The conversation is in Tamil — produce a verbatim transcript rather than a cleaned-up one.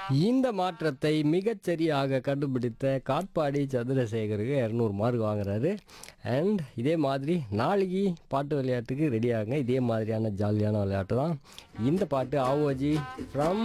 இந்த மாற்றத்தை மிகச்சரியாக கண்டுபிடித்த காட்பாடி சந்திரசேகருக்கு இரநூறு மார்க் வாங்குறாரு. அண்ட் இதே மாதிரி நாளைக்கு பாட்டு விளையாட்டுக்கு ரெடி ஆகுங்க. இதே மாதிரியான ஜாலியான விளையாட்டு தான் இந்த பாட்டு. ஆவோஜி ஃப்ரம்